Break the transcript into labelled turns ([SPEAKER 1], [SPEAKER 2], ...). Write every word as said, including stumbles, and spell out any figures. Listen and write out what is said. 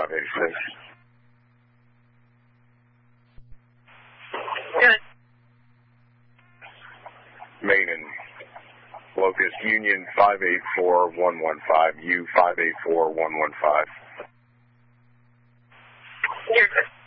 [SPEAKER 1] five eighty-six.
[SPEAKER 2] Good.
[SPEAKER 1] Main and Locust Union five eight four one one five, U five eight four one one five.
[SPEAKER 2] You're good.